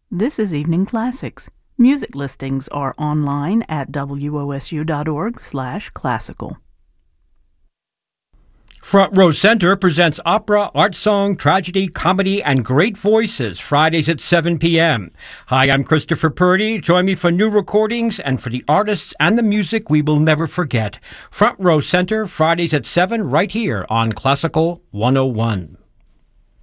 This is Evening Classics. Music listings are online at wosu.org/classical. Front Row Center presents opera, art song, tragedy, comedy, and great voices Fridays at 7 p.m. Hi, I'm Christopher Purdy. Join me for new recordings and for the artists and the music we will never forget. Front Row Center, Fridays at 7 right here on Classical 101.